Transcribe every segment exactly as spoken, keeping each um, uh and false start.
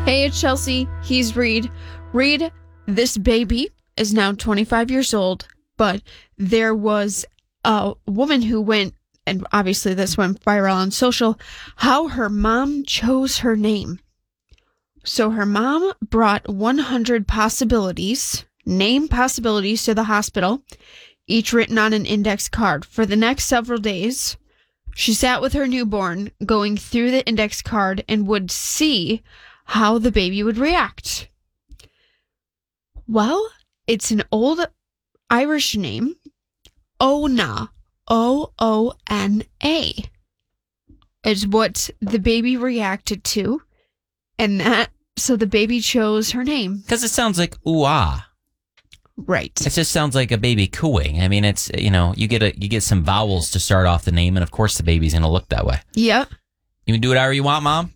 Hey, it's Chelsea. He's Reed. Reed, this baby is now twenty-five years old, but there was a woman who went, and obviously this went viral on social, how her mom chose her name. So her mom brought one hundred possibilities, name possibilities to the hospital, each written on an index card. For the next several days, she sat with her newborn, going through the index card, and would see how the baby would react. Well, it's an old Irish name, Ona, O O N A, is what the baby reacted to, and that, so the baby chose her name. Because it sounds like ooh-ah. Right. It just sounds like a baby cooing. I mean, it's, you know, you get a you get some vowels to start off the name, and of course the baby's going to look that way. Yep. You can do whatever you want, Mom.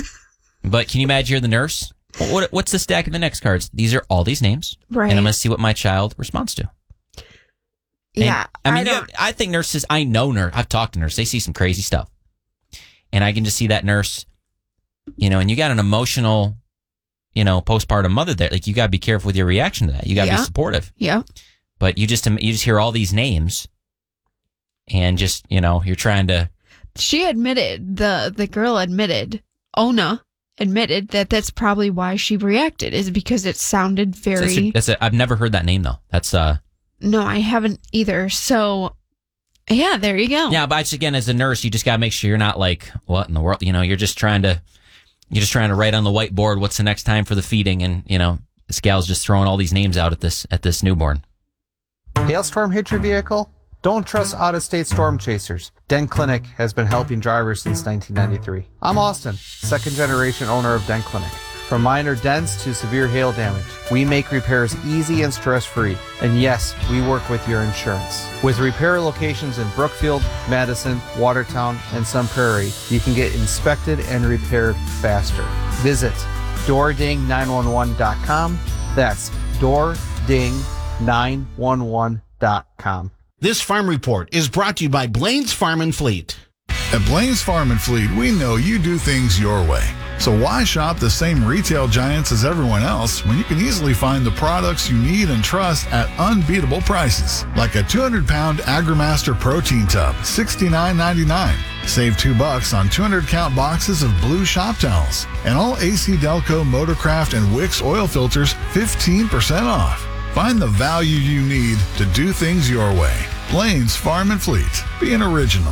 But can you imagine you're the nurse? What, what's the stack of the next cards? These are all these names. Right. And I'm going to see what my child responds to. And, Yeah. I mean, I, you know, I think nurses, I know nurse. I've talked to nurses. They see some crazy stuff. And I can just see that nurse, you know, and you got an emotional, you know, postpartum mother there. Like, you got to be careful with your reaction to that. You got to Yeah. be supportive. yeah. But you just, you just hear all these names and just, you know, you're trying to. She admitted, the, the girl admitted, Ona admitted that that's probably why she reacted, is because it sounded very... That's a, that's a, I've never heard that name, though. That's, uh... No, I haven't either. So, yeah, there you go. Yeah, but just, again, as a nurse, you just got to make sure you're not like, what in the world? You know, you're just trying to, you're just trying to write on the whiteboard what's the next time for the feeding, and, you know, this gal's just throwing all these names out at this, at this newborn. Hailstorm hit your vehicle? Don't trust out-of-state storm chasers. Den Clinic has been helping drivers since nineteen ninety-three. I'm Austin, second-generation owner of Den Clinic. From minor dents to severe hail damage, we make repairs easy and stress-free. And yes, we work with your insurance. With repair locations in Brookfield, Madison, Watertown, and Sun Prairie, you can get inspected and repaired faster. Visit door ding nine one one dot com. That's door ding nine one one dot com. This farm report is brought to you by Blaine's Farm and Fleet. At Blaine's Farm and Fleet, we know you do things your way. So why shop the same retail giants as everyone else when you can easily find the products you need and trust at unbeatable prices? Like a two hundred pound AgriMaster protein tub, sixty-nine ninety-nine. Save two bucks on two hundred count boxes of blue shop towels. And all A C Delco, Motorcraft, and Wix oil filters, fifteen percent off. Find the value you need to do things your way. Blaine's Farm and Fleet. Be an original.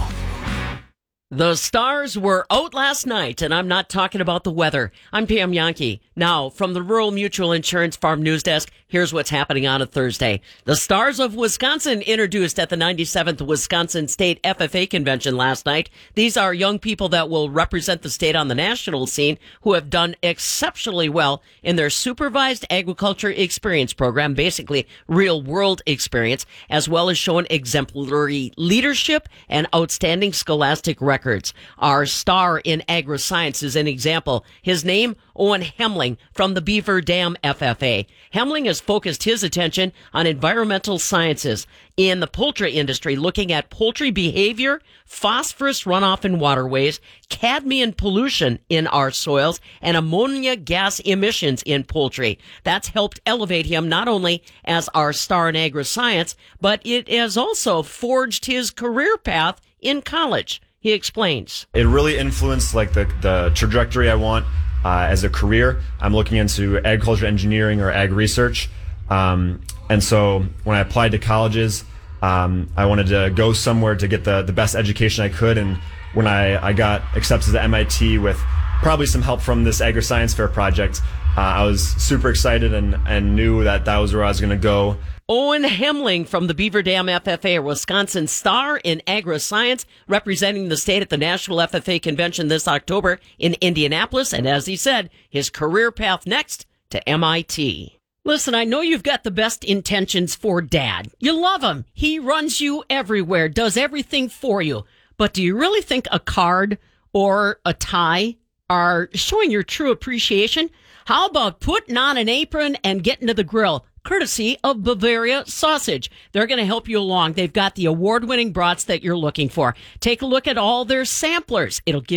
The stars were out last night, and I'm not talking about the weather. I'm Pam Yankee. Now, from the Rural Mutual Insurance Farm News Desk, here's what's happening on a Thursday. The Stars of Wisconsin introduced at the ninety-seventh Wisconsin State F F A Convention last night. These are young people that will represent the state on the national scene who have done exceptionally well in their Supervised Agriculture Experience program, basically real-world experience, as well as showing exemplary leadership and outstanding scholastic records. Our star in agri-science is an example. His name, Owen Hemling from the Beaver Dam F F A. Hemling has focused his attention on environmental sciences in the poultry industry, looking at poultry behavior, phosphorus runoff in waterways, cadmium pollution in our soils, and ammonia gas emissions in poultry. That's helped elevate him not only as our star in agri-science, but it has also forged his career path in college. He explains. It really influenced like the, the trajectory I want uh, as a career. I'm looking into agriculture engineering or ag research. Um, and so when I applied to colleges, um, I wanted to go somewhere to get the, the best education I could. And when I, I got accepted to M I T with probably some help from this Agri-Science Fair project, uh, I was super excited and, and knew that that was where I was going to go. Owen Hemling from the Beaver Dam F F A, a Wisconsin star in agri-science, representing the state at the National F F A Convention this October in Indianapolis. And as he said, his career path next to M I T. Listen, I know you've got the best intentions for Dad. You love him. He runs you everywhere, does everything for you. But do you really think a card or a tie are showing your true appreciation? How about putting on an apron and getting to the grill? Courtesy of Bavaria Sausage. They're going to help you along. They've got the award-winning brats that you're looking for. Take a look at all their samplers. It'll give